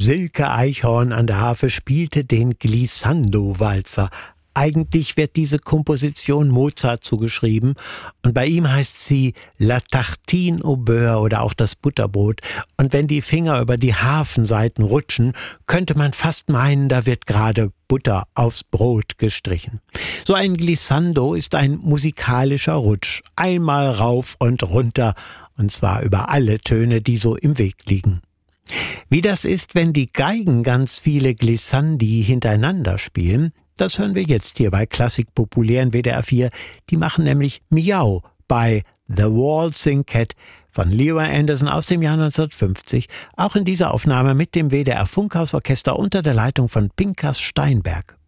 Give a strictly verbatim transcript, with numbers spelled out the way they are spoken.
Silke Eichhorn an der Harfe spielte den Glissando-Walzer. Eigentlich wird diese Komposition Mozart zugeschrieben und bei ihm heißt sie La Tartine au Beurre oder auch das Butterbrot. Und wenn die Finger über die Harfensaiten rutschen, könnte man fast meinen, da wird gerade Butter aufs Brot gestrichen. So ein Glissando ist ein musikalischer Rutsch, einmal rauf und runter, und zwar über alle Töne, die so im Weg liegen. Wie das ist, wenn die Geigen ganz viele Glissandi hintereinander spielen, das hören wir jetzt hier bei Klassik Populär in W D R vier. Die machen nämlich Miau bei The Waltzing Cat von Leroy Anderson aus dem Jahr neunzehnhundertfünfzig. Auch in dieser Aufnahme mit dem W D R Funkhausorchester unter der Leitung von Pinkas Steinberg.